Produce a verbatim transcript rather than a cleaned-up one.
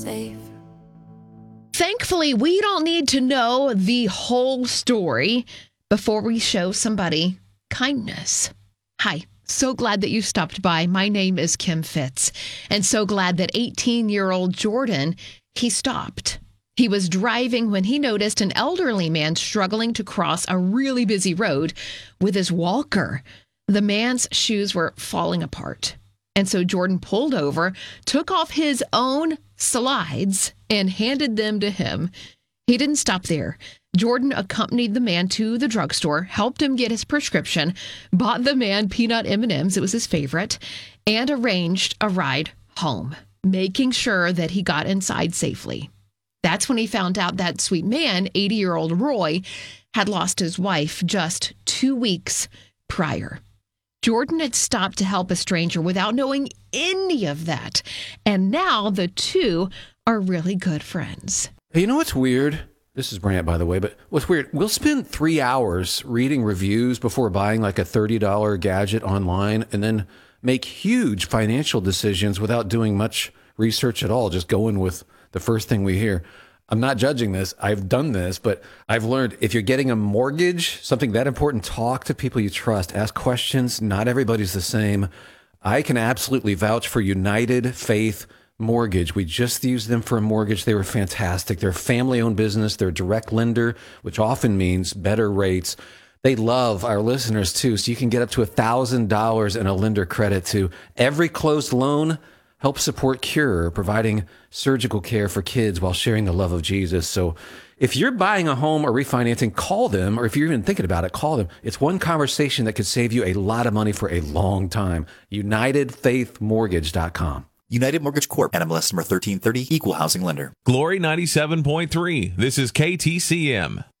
safe. Thankfully, we don't need to know the whole story before we show somebody kindness. Hi, so glad that you stopped by. My name is Kim Fitz, and so glad that eighteen-year-old Jordan, he stopped. He was driving when he noticed an elderly man struggling to cross a really busy road with his walker. The man's shoes were falling apart. And so Jordan pulled over, took off his own slides, and handed them to him. He didn't stop there. Jordan accompanied the man to the drugstore, helped him get his prescription, bought the man peanut M and M's, it was his favorite, and arranged a ride home, making sure that he got inside safely. That's when he found out that sweet man, eighty-year-old Roy, had lost his wife just two weeks prior. Jordan had stopped to help a stranger without knowing any of that. And now the two are really good friends. Hey, you know what's weird? This is Brant, by the way, but what's weird, we'll spend three hours reading reviews before buying like a thirty dollars gadget online and then make huge financial decisions without doing much research at all, just going with the first thing we hear. I'm not judging this. I've done this, but I've learned if you're getting a mortgage, something that important, talk to people you trust. Ask questions. Not everybody's the same. I can absolutely vouch for United Faith Mortgage. We just used them for a mortgage. They were fantastic. They're a family-owned business. They're a direct lender, which often means better rates. They love our listeners, too, so you can get up to one thousand dollars in a lender credit to every closed loan. Help support Cure, providing surgical care for kids while sharing the love of Jesus. So if you're buying a home or refinancing, call them, or if you're even thinking about it, call them. It's one conversation that could save you a lot of money for a long time. United Faith Mortgage dot com. United Mortgage Corp. N M L S number thirteen thirty, Equal Housing Lender. Glory ninety-seven point three. This is K T C M.